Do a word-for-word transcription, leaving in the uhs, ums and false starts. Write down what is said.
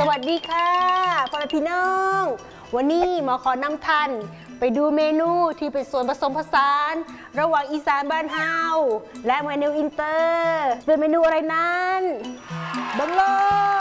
สวัสดีค่ะพ่อแม่พี่น้องวันนี้หมอขอนำท่านไปดูเมนูที่เป็นส่วนผสมผสานระหว่างอีสานบ้านเฮาและเมนูอินเตอร์เป็นเมนูอะไรนั้นบังเลย